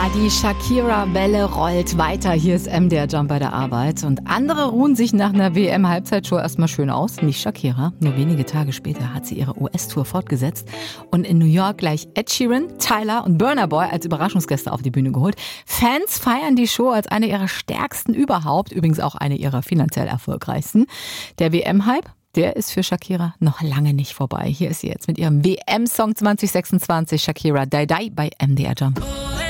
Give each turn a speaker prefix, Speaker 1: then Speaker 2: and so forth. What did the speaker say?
Speaker 1: Die Shakira-Welle rollt weiter. Hier ist MDR Jump bei der Arbeit. Und andere ruhen sich nach einer WM-Halbzeitshow erstmal schön aus. Nicht Shakira. Nur wenige Tage später hat sie ihre US-Tour fortgesetzt und in New York gleich Ed Sheeran, Tyler und Burna Boy als Überraschungsgäste auf die Bühne geholt. Fans feiern die Show als eine ihrer stärksten überhaupt. Übrigens auch eine ihrer finanziell erfolgreichsten. Der WM-Hype, der ist für Shakira noch lange nicht vorbei. Hier ist sie jetzt mit ihrem WM-Song 2026. Shakira, Die Die bei MDR Jump.